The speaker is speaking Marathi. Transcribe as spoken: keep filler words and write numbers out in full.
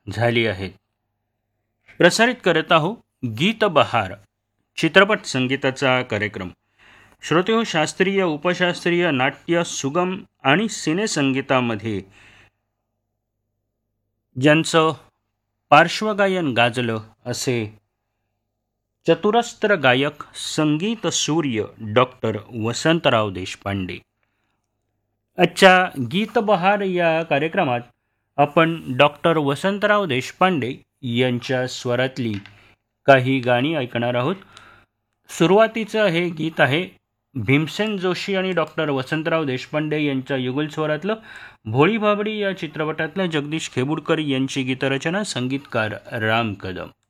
झाली आहेत. प्रसारित करत आहो गीत बहार चित्रपट संगीताचा कार्यक्रम. श्रोतेहो, शास्त्रीय, उपशास्त्रीय, नाट्य, सुगम आणि सिनेसंगीतामध्ये ज्यांचं पार्श्वगायन गाजलं असे चतुरस्त्र गायक, संगीत सूर्य डॉक्टर वसंतराव देशपांडे. आजच्या गीत बहार या कार्यक्रमात आपण डॉक्टर वसंतराव देशपांडे यांच्या स्वरातली काही गाणी ऐकणार आहोत. सुरुवातीचं हे गीत आहे भीमसेन जोशी आणि डॉक्टर वसंतराव देशपांडे यांच्या युगल स्वरातलं. भोळी भाबडी या चित्रपटातलं जगदीश खेबुडकर यांची गीतरचना, संगीतकार राम कदम.